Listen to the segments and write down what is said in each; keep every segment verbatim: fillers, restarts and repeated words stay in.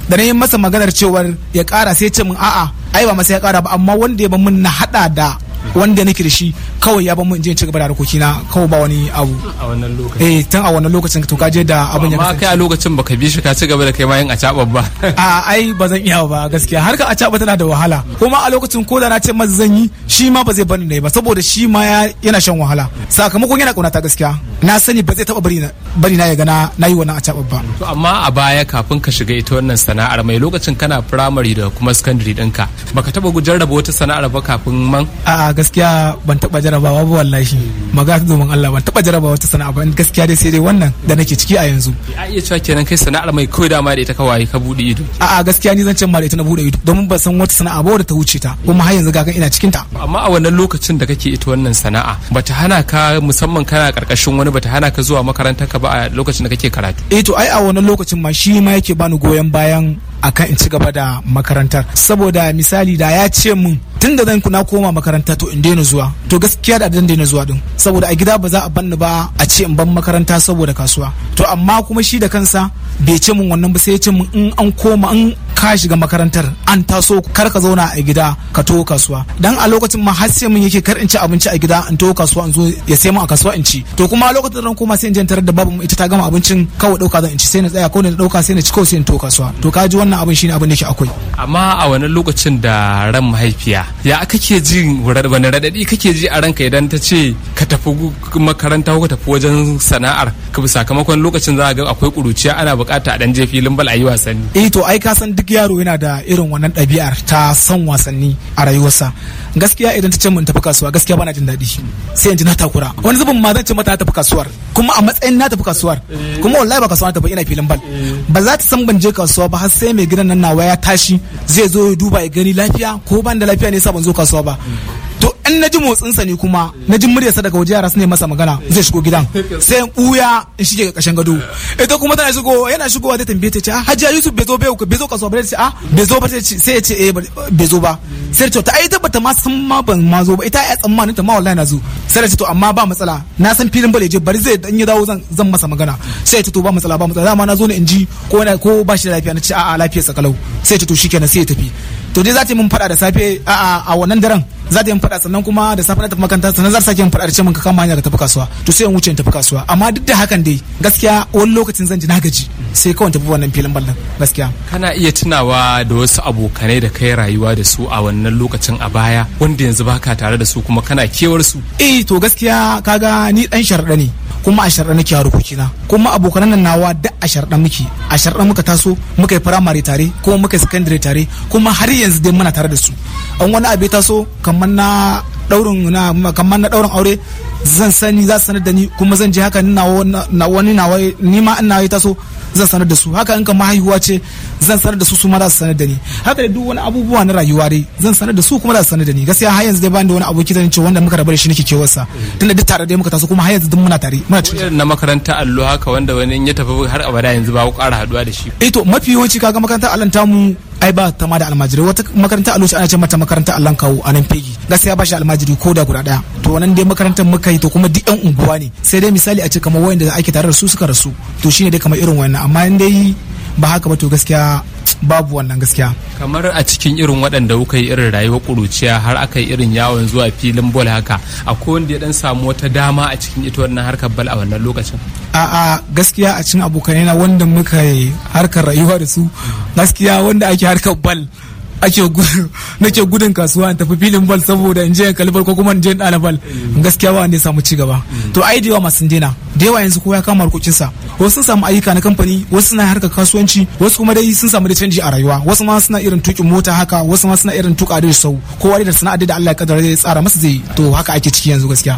da na yi masa maganar cewar ya kara sai ce min a'a ai ba masa ya kara ba, amma wanda ya ban min na hada da wanda nake da shi kawai ya ban mun je ci gaba da harkoki na kawai ba wani abu a wannan lokacin. Eh tun a wannan lokacin to kaje da abin ya kasance. Amma kai a lokacin baka bi shi ka ci gaba da kai ma yin acaba ba. A ai ba zan iya ba gaskiya, harkar acaba tana da wahala, kuma a lokacin ko da na ce masa zan yi shi ma ba zai bani ne ba, saboda shi ma yana shan wahala, sakamakon yana kaunata gaskiya. Na sani ba zai taba bari na bari na ya ga na nayi wannan acaba ba. To amma a baya kafin ka shiga ita wannan sana'ar mai lokacin kana primary da kuma secondary ɗinka baka taba jarraba wata sana'ar ba kafin man? A'a gaskiya ban taba jarabawa ba wallahi, magana domin Allah ban taba jarabawa wata sana'a ba gaskiya dai sai dai wannan da nake ciki a yanzu. A iya cewa kenan kai sana'ar mai kawai dama da ita kawai ka bude ido? A'a gaskiya ni zan ce ma da ita na bude ido, domin ban san wata sana'a ba wadda ta wuce ta, kuma har yanzu gagan ina cikin ta. Amma a wannan lokacin da kake ita wannan sana'a bata hana ka, musamman kana karkashin wani, bata hana ka zuwa makarantar ka ba a lokacin da kake karatu? Eh to ai a wannan lokacin ma shi ma yake bani goyon bayan akan in ci gaba da makarantar, saboda misali da ya ce mun tun da zan na koma makaranta to in daina zuwa, to gaskiya da dan daina zuwa din, saboda a gida ba za a banni ba a ce in ban makaranta saboda kasuwa. To amma kuma shi da kansa bai ce mun wannan ba, sai ya ce mun in an koma in ka shiga makarantar an taso kar ka zauna a gida ka to kasuwa, dan a lokacin ma har sai mun yake kar in ci abinci a gida in to kasuwa in zo ya sai mun a kasuwa in ci. To kuma a lokacin da koma sai in je tarar da babu ita ta gama abincin kawai dauka zan in ci, sai na tsaya ko na dauka sai na ci kawai sai in to kasuwa. To ka ji wannan abin shine abin da yake akwai. Amma a wannan lokacin da ran mahaifiya ya kake ji, wani radadi kake ji a ranka idan ta ce ka tafi makaranta ko ka tafi wajen sana'ar ka, sakamakon lokacin za ga akwai kuruciya ana bukata a dan je filin bal a yi wasanni? Eh to ai ka san duk yaro yana da irin wannan ɗabi'ar ta son wasanni a rayuwarsa. Gaskiya idan ta ce mun tafi kasuwa gaskiya bana jin daɗi, sai in ji na takura. Wani zubin ma zan ce mata tafi kasuwar, kuma a matsayin na tafi kasuwar, kuma wallahi ba kasuwa na tafi, ina filin bal. Ba za ta san ban je kasuwa ba har sai mai gidan nan nawa ya tashi zai zo ya duba ya gani lafiya ko ban da lafiya ne yasa ban zo kasuwa ba. To in na ji motsinsa ne kuma na ji muryarsa daga waje, yara su ne masa magana zai shigo gidan, sai in ɓuya in shige ga ƙarshen gado. Ita kuma tana shigo, yana shigowa zai tambaye ta ce Hajiya Yusuf bai zo bai bai zo kasuwa ba, sai a bai zo ba, sai ya ce eh bai zo ba. Sai ta ai tabbata ma san ma ban ma zo ba, ita ya tsammanin ta ma wallahi na zo. Sai ta ce to amma ba matsala, na san filin bale je bari zai dan ya dawo zan zan masa magana. Sai ta to ba matsala ba matsala, dama na zo ne in ji ko ko ba shi da lafiya, na ce a'a lafiyarsa kalau. Sai ta to shikenan sai ya tafi. To dai za ta yi mun fada da safe a a wannan daren za ta yi mun fada, sannan kuma da safe na tafi makaranta, sannan za ta sake mun fada da ce mun ka kama hanya ka tafi kasuwa. To sai in wuce in tafi kasuwa, amma duk da hakan dai gaskiya wani lokacin zan ji na gaji sai kawai tafi wannan filin ballan gaskiya. Kana iya tunawa da wasu abokanai da kai rayuwa da su a wannan lokacin a baya wanda yanzu baka tare da su kuma kana kewar su? Eh to gaskiya kaga ni dan sharɗa ne, kuma a sharɗa nake harkokina, kuma abokanan nan nawa duk a sharɗa muke, a sharɗa muka taso muka yi firamare tare kuma muka yi sakandare tare, kuma har yanzu dai muna tare da su. An wani abu ya taso kamar na daurin na kamar na daurin aure zan sani za su sanar da ni, kuma zan je haka na wani nawa ni ma ina yi taso zan sanar da su, haka in kama haihuwa ce zan sanar da su, su ma za su sanar da ni, haka da duk wani abubuwa na rayuwa dai zan sanar da su kuma za su sanar da ni. Gaskiya har yanzu dai bani da wani aboki zan ce wanda muka rabu da shi nake kewarsa, tunda duk tare dai muka taso kuma har yanzu duk muna tare muna cikin na makaranta allo haka wanda wani ya tafi har abada yanzu ba ku ƙara haduwa da shi. Eh to mafi yawanci kaga makarantar allon tamu ai ba ta ma da almajirai, wata makaranta allo ana ce mata makarantar allon kawo a nan fegi, gaskiya ba shi almajiri ko da guda daya. To wannan dai makarantar muka yi, to kuma duk yan unguwa ne, sai dai misali a ce kamar wayanda ake tare da su suka rasu, to shine dai kamar irin wannan, amma in dai ba haka ba to gaskiya babu wannan gaskiya. Kamar a cikin irin waɗanda kuka yi irin rayuwar ƙuruciya har aka yi irin yawon zuwa filin bol haka, akwai wanda ya dan samu wata dama a cikin ita wannan harkar bal a wannan lokacin? A'a gaskiya a cikin abokanai na wanda muka yi harkar rayuwa da su, gaskiya wanda ake harkar bal ake gudu nake gudun kasuwa in tafi filin bal saboda in je kalbar ko kuma in je ɗana bal, gaskiya ba wanda ya samu ci gaba. To ai da yawa masu dena da yawa yanzu kowa ya kama harkokinsa, wasu sun samu ayyuka na kamfani, wasu suna harkar kasuwanci, wasu kuma dai sun samu da canji a rayuwa, wasu ma suna irin tukin mota haka, wasu ma suna irin tuka da sau, kowa da sana'ar da Allah ya kaddara zai tsara masa zai. To haka ake ciki yanzu gaskiya.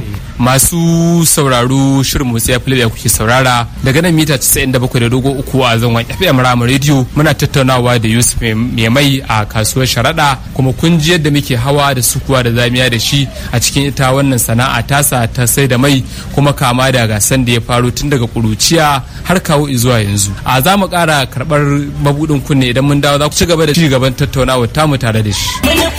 Masu sauraro shirin Motsi ya Fulbe kuke saurara daga nan mita casa'in da bakwai da dogo uku a zangon F M Rama Radio. Muna tattaunawa da Yusuf mai mai a kasuwar Sharaɗa, kuma kun ji yadda muke hawa da sukuwa da zamiya da shi a cikin ita wannan sana'a tasa ta sai da mai, kuma kama da gasan da ya faru tun daga kuruciya har kawo zuwa yanzu. A za mu ƙara karɓar mabudin kunne idan mun dawo, za ku ci gaba da ci gaban tattaunawa tamu tare da shi.